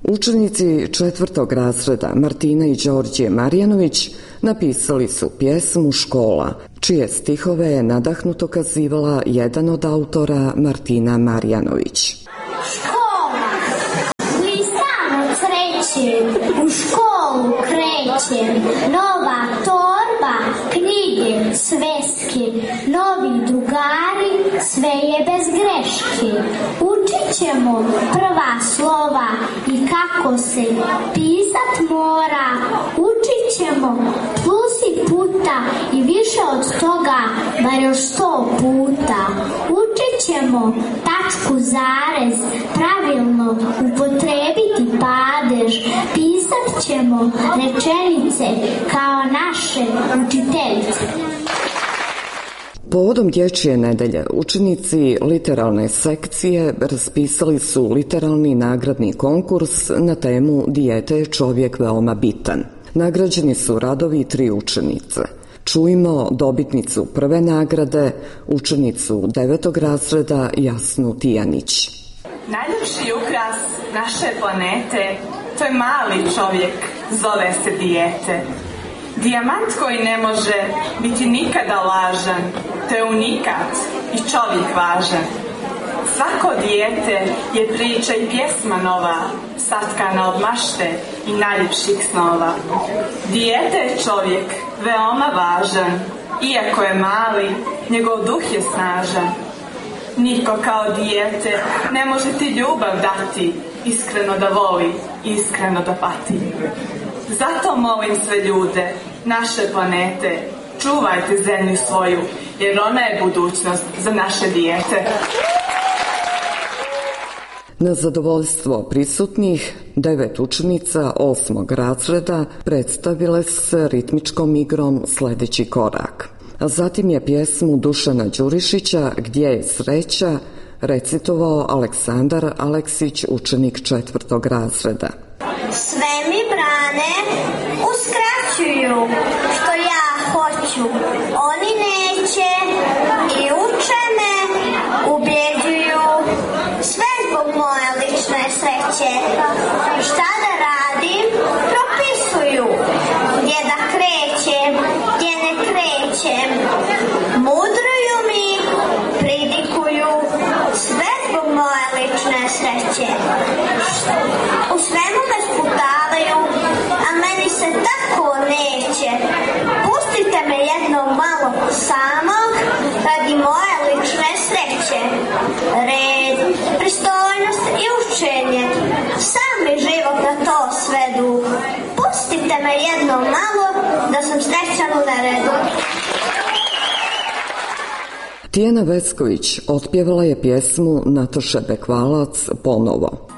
Učenici 4. razreda Martina i Đorđe Marjanović napisali su pjesmu Škola, čije stihove je nadahnuto kazivala jedan od autora, Martina Marjanović. Škola, listam od sreće, u školu krećem, nova torba, knjige, sveske, novi drugari, sve je bez greške. Učit ćemo prva slova i kako se pisat mora. Učit ćemo plus i puta i više od toga, bar još 100 puta. Učit ćemo tačku, zarez, pravilno upotrebiti padež. Pisat ćemo rečenice kao naše učiteljice. Povodom Dječje nedelje učenici literalne sekcije raspisali su literalni nagradni konkurs na temu Dijete je čovjek veoma bitan. Nagrađeni su radovi 3 učenice. Čujmo dobitnicu prve nagrade, učenicu 9. razreda Jasnu Tijanić. Najljepši ukras naše planete, to je mali čovjek, zove se dijete. Dijamant koji ne može biti nikada lažan, to je unikat i čovjek važan. Svako dijete je priča i pjesma nova, satkana od mašte i najljepših snova. Dijete je čovjek veoma važan, iako je mali, njegov duh je snažan. Niko kao dijete ne može ti ljubav dati, iskreno da voli, iskreno da pati. Zato molim sve ljude, naše planete, čuvajte zemlju svoju, jer ona je budućnost za naše dijete. Na zadovoljstvo prisutnih, 9 učenica 8. razreda predstavile se ritmičkom igrom Sledeći korak. A zatim je pjesmu Dušana Đurišića Gdje je sreća recitovao Aleksandar Aleksić, učenik 4. razreda. Sve mi brane uskraćuju što ja hoću, oni neće i uče me, ubjeđuju, sve zbog moje lične sreće. Šta da radim, propisuju, gdje da krećem, gdje ne krećem, mudruju mi, pridikuju, sve zbog moje lične sreće. U svemu me sputavaju, a meni se tako neće. Pustite me jedno malo samo, radi moje lične sreće. Red, pristojnost i učenje, sami život na to svedu. Pustite me jedno malo, da sam srećan u neredu. Tijana Vecković otpjevala je pjesmu Nataše Bekvalac Ponovo.